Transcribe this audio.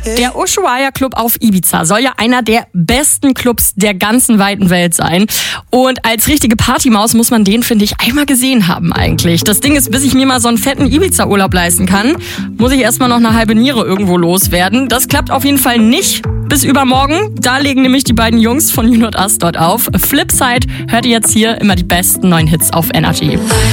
Der Ushuaia Club auf Ibiza soll ja einer der besten Clubs der ganzen weiten Welt sein. Und als richtige Partymaus muss man den, finde ich, einmal gesehen haben eigentlich. Das Ding ist, bis ich mir mal so einen fetten Ibiza-Urlaub leisten kann, muss ich erstmal noch eine halbe Niere irgendwo loswerden. Das klappt auf jeden Fall nicht bis übermorgen. Da legen nämlich die beiden Jungs von You Not Us dort auf. Flipside hört ihr jetzt hier immer die besten neuen Hits auf Energy.